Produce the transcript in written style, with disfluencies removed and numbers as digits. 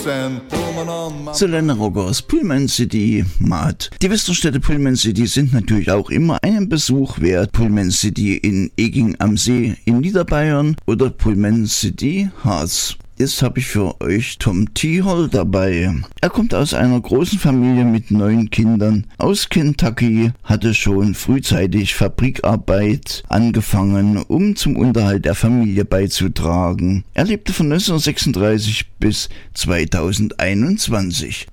Selena Rocker aus Pullman City, Maat. Die Westernstädte Pullman City sind natürlich auch immer einen Besuch wert. Pullman City in Eging am See in Niederbayern oder Pullman City Harz. Jetzt habe ich für euch Tom T. Hall dabei. Er kommt aus einer großen Familie mit 9 Kindern aus Kentucky, hatte schon frühzeitig Fabrikarbeit angefangen, um zum Unterhalt der Familie beizutragen. Er lebte von 1936 bis 2021.